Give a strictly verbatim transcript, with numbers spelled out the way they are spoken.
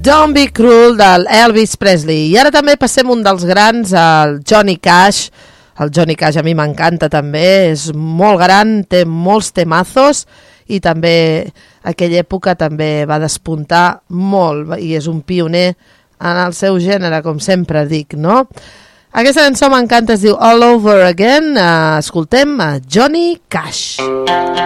Don't Be Cruel del Elvis Presley. I ara també passem un dels grans, el Johnny Cash. El Johnny Cash a mi m'encanta també, és molt gran, té molts temazos i també aquella època també va despuntar molt i és un pioner en el seu gènere, com sempre dic, no? Aquesta cançó m'encanta, es diu All Over Again. Uh, escoltem a Johnny Cash.